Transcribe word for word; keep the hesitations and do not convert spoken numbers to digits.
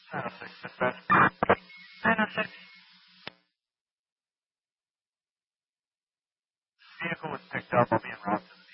nine oh six, dispatch. nine oh six. Vehicle was picked up. I'll be in route.